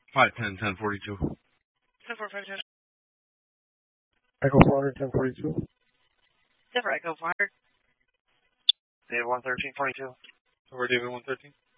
510-1042. 10-4-5-10. Echo 400, 1042. Denver Echo 400. David 113-22. Over David 113.